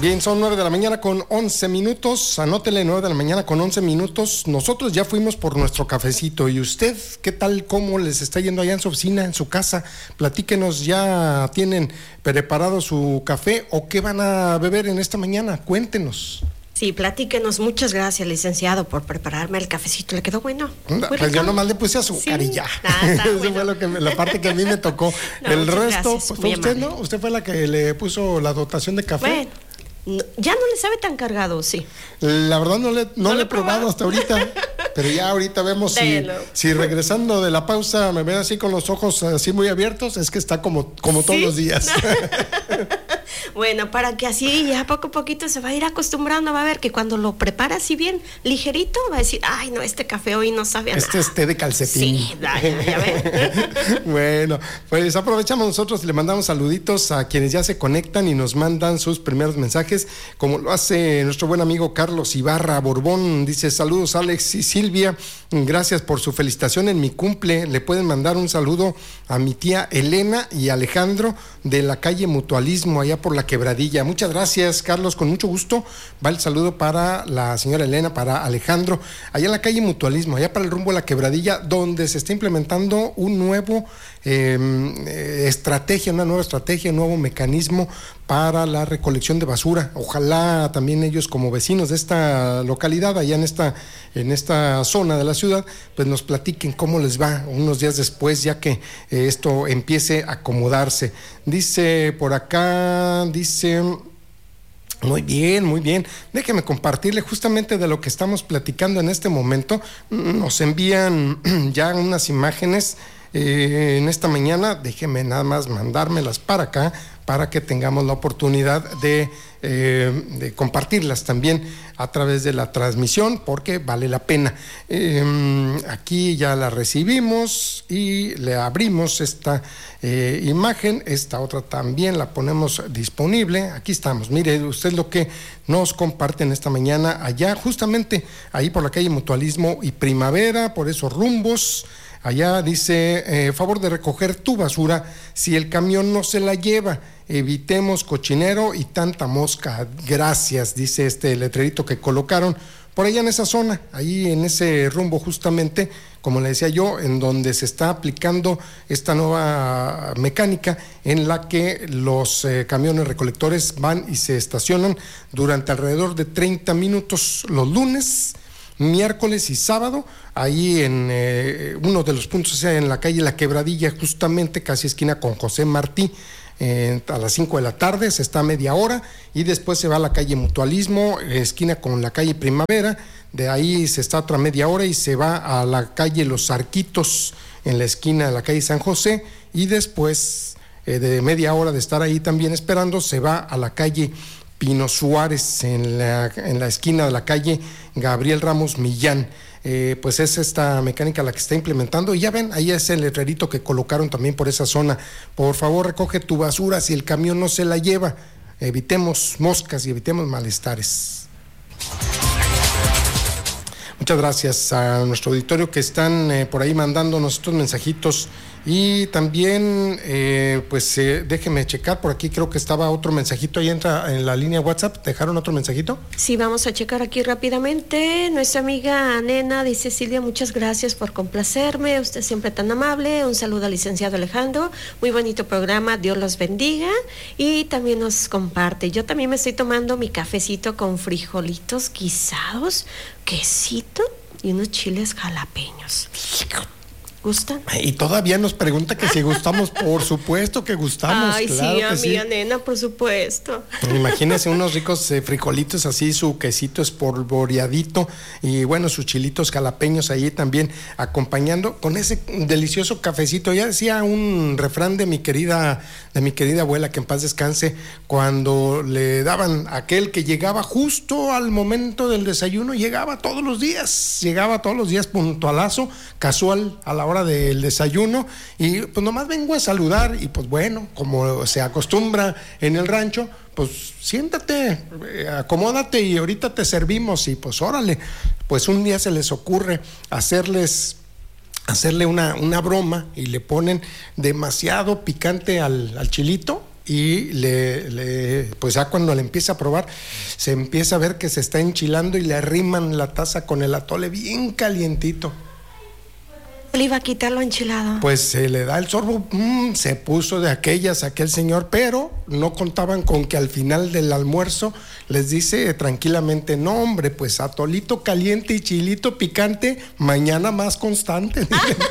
Bien, son 9 de la mañana con 11 minutos. Anótele, 9 de la mañana con 11 minutos. Nosotros ya fuimos por nuestro cafecito. ¿Y usted qué tal? ¿Cómo les está yendo allá en su oficina, en su casa? Platíquenos, ¿ya tienen preparado su café o qué van a beber en esta mañana? Cuéntenos. Sí, platíquenos. Muchas gracias, licenciado, por prepararme el cafecito. ¿Le quedó bueno? Pues yo nomás le puse azúcar y ya. Eso bueno. Fue la parte que a mí me tocó. No, el resto, pues fue usted, ¿no? Usted fue la que le puso la dotación de café. Bueno, ya no le sabe tan cargado, sí. La verdad no le he probado hasta ahorita. Pero ya ahorita vemos si regresando de la pausa me ven así con los ojos así muy abiertos, es que está como ¿sí? Todos los días. Bueno, para que así ya poco a poquito se va a ir acostumbrando, va a ver que cuando lo prepara así bien ligerito, va a decir, ay no, este café hoy no sabe a nada. Es té de calcetín. Sí, ya ven. Bueno, pues aprovechamos nosotros y le mandamos saluditos a quienes ya se conectan y nos mandan sus primeros mensajes, como lo hace nuestro buen amigo Carlos Ibarra Borbón. Dice, saludos Alex y Silvia, gracias por su felicitación en mi cumple. Le pueden mandar un saludo a mi tía Elena y Alejandro de la calle Mutualismo, allá por la Quebradilla. Muchas gracias, Carlos, con mucho gusto. Va el saludo para la señora Elena, para Alejandro, allá en la calle Mutualismo, allá para el rumbo a la Quebradilla, donde se está implementando un nuevo estrategia, un nuevo mecanismo para la recolección de basura. Ojalá también ellos, como vecinos de esta localidad, allá en esta zona de la ciudad, pues nos platiquen cómo les va unos días después, ya que esto empiece a acomodarse. Dice por acá, muy bien. Déjeme compartirle justamente de lo que estamos platicando en este momento. Nos envían ya unas imágenes en esta mañana. Déjeme nada más mandármelas para acá para que tengamos la oportunidad de compartirlas también a través de la transmisión, porque vale la pena. Aquí ya la recibimos y le abrimos esta imagen. Esta otra también la ponemos disponible. Aquí estamos. Mire usted lo que nos comparten esta mañana allá, justamente ahí por la calle Mutualismo y Primavera, por esos rumbos. Allá dice, favor de recoger tu basura si el camión no se la lleva. Evitemos cochinero y tanta mosca. Gracias, dice este letrerito que colocaron por allá en esa zona, ahí en ese rumbo justamente, como le decía yo, en donde se está aplicando esta nueva mecánica en la que los camiones recolectores van y se estacionan durante alrededor de 30 minutos los lunes, miércoles y sábado, ahí en uno de los puntos, o sea, en la calle La Quebradilla, justamente casi esquina con José Martí, a las 5 de la tarde, se está media hora, y después se va a la calle Mutualismo, esquina con la calle Primavera, de ahí se está otra media hora y se va a la calle Los Arquitos, en la esquina de la calle San José, y después de media hora de estar ahí también esperando, se va a la calle Pino Suárez, en la esquina de la calle Gabriel Ramos Millán. Pues es esta mecánica la que está implementando, y ya ven, ahí es el letrerito que colocaron también por esa zona. Por favor, recoge tu basura si el camión no se la lleva. Evitemos moscas y evitemos malestares. Muchas gracias a nuestro auditorio que están por ahí mandándonos estos mensajitos. Y también, déjeme checar, por aquí creo que estaba otro mensajito, ahí entra en la línea WhatsApp, ¿dejaron otro mensajito? Sí, vamos a checar aquí rápidamente. Nuestra amiga Nena dice, Silvia, muchas gracias por complacerme, usted siempre tan amable, un saludo al licenciado Alejandro, muy bonito programa, Dios los bendiga, y también nos comparte, yo también me estoy tomando mi cafecito con frijolitos guisados, quesito y unos chiles jalapeños. ¿Gustan? Y todavía nos pregunta que si gustamos. Por supuesto que gustamos. Ay, claro, sí, que amiga Nena, por supuesto. Imagínense unos ricos frijolitos así, su quesito espolvoreadito y bueno, sus chilitos jalapeños ahí también acompañando con ese delicioso cafecito. Ya decía un refrán de mi querida abuela, que en paz descanse, cuando le daban aquel que llegaba justo al momento del desayuno, llegaba todos los días puntualazo, casual, a la hora del desayuno, y pues nomás vengo a saludar, y pues bueno, como se acostumbra en el rancho, pues siéntate, acomódate y ahorita te servimos, y pues órale, pues un día se les ocurre hacerle una broma y le ponen demasiado picante al chilito, y pues ya cuando le empieza a probar, se empieza a ver que se está enchilando y le arriman la taza con el atole bien calientito. Le iba a quitar lo enchilado. Pues se le da el sorbo, se puso de aquellas aquel señor, pero no contaban con que al final del almuerzo les dice tranquilamente, no hombre, pues atolito caliente y chilito picante, mañana más constante.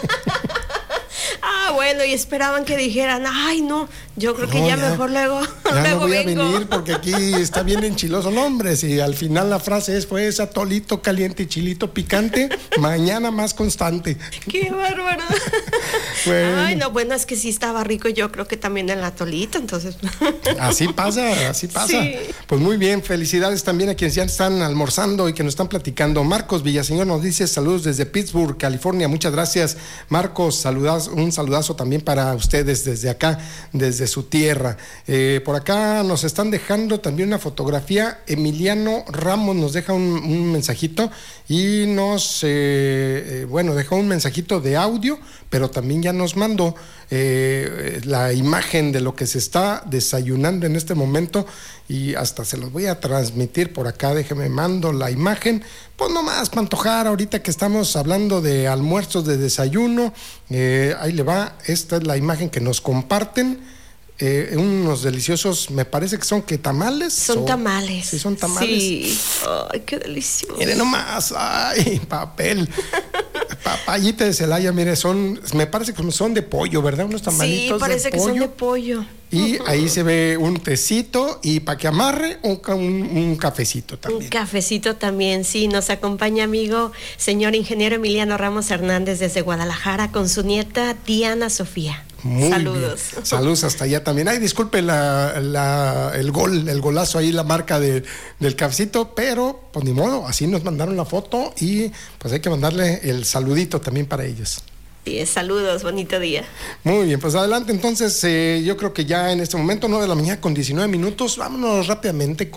Bueno, y esperaban que dijeran, ay no, yo creo que ya mejor luego no voy vengo. a venir porque aquí está bien enchiloso. No, hombre, si al final la frase fue esa, atolito caliente y chilito picante, mañana más constante. ¡Qué bárbaro! Bueno. Ay, no, bueno, es que sí estaba rico, yo creo que también el atolito, entonces. Así pasa. Sí. Pues muy bien, felicidades también a quienes ya están almorzando y que nos están platicando. Marcos Villaseñor nos dice saludos desde Pittsburgh, California. Muchas gracias, Marcos. Un saludazo también para ustedes desde acá, desde su tierra. Por acá nos están dejando también una fotografía. Emiliano Ramos nos deja un mensajito y nos, dejó un mensajito de audio, pero también ya nos mandó la imagen de lo que se está desayunando en este momento y hasta se los voy a transmitir por acá. Déjeme, mando la imagen, pues nomás para antojar ahorita que estamos hablando de almuerzos, de desayuno. Ahí le va, esta es la imagen que nos comparten. Unos deliciosos, me parece que son tamales. Son tamales. Sí, son tamales. Sí. Ay, qué delicioso. Mire nomás, ay, papel. Papayita de Celaya, mire, me parece que son de pollo, ¿verdad? Unos tamalitos. Sí, parece de pollo. Que son de pollo. Y ahí se ve un tecito y para que amarre un cafecito también. Un cafecito también, sí. Nos acompaña amigo señor ingeniero Emiliano Ramos Hernández desde Guadalajara con su nieta Diana Sofía. Saludos. Bien. Saludos hasta allá también. Ay, disculpe el golazo ahí, la marca del cafecito, pero pues ni modo, así nos mandaron la foto y pues hay que mandarle el saludito también para ellos. Sí, saludos, bonito día. Muy bien, pues adelante entonces, yo creo que ya en este momento 9 de la mañana con 19 minutos, vámonos rápidamente